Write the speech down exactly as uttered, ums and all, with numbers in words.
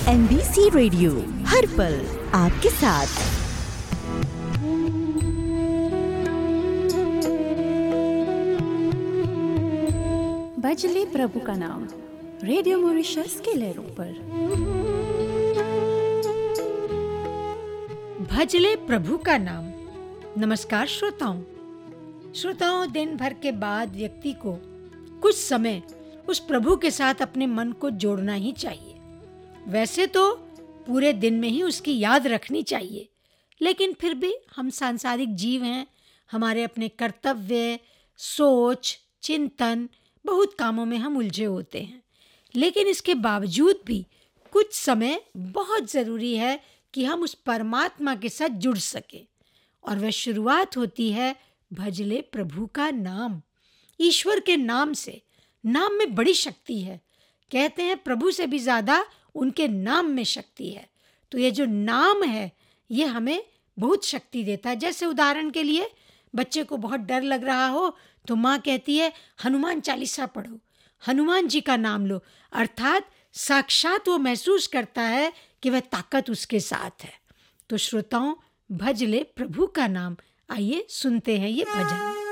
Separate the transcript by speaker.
Speaker 1: N B C radio हर पल आपके साथ।
Speaker 2: भजले प्रभु का नाम रेडियो मॉरिशस के लहरों पर।
Speaker 3: भजले प्रभु का नाम। नमस्कार श्रोताओं। श्रोताओं, दिन भर के बाद व्यक्ति को कुछ समय उस प्रभु के साथ अपने मन को जोड़ना ही चाहिए। वैसे तो पूरे दिन में ही उसकी याद रखनी चाहिए, लेकिन फिर भी हम सांसारिक जीव हैं। हमारे अपने कर्तव्य, सोच, चिंतन, बहुत कामों में हम उलझे होते हैं। लेकिन इसके बावजूद भी कुछ समय बहुत ज़रूरी है कि हम उस परमात्मा के साथ जुड़ सकें, और वह शुरुआत होती है भजले प्रभु का नाम। ईश्वर के नाम से, नाम में बड़ी शक्ति है। कहते हैं प्रभु से भी ज़्यादा उनके नाम में शक्ति है। तो ये जो नाम है ये हमें बहुत शक्ति देता है। जैसे उदाहरण के लिए बच्चे को बहुत डर लग रहा हो तो माँ कहती है हनुमान चालीसा पढ़ो, हनुमान जी का नाम लो, अर्थात साक्षात वो महसूस करता है कि वह ताकत उसके साथ है। तो श्रोताओं, भज ले प्रभु का नाम। आइए सुनते हैं ये भजन।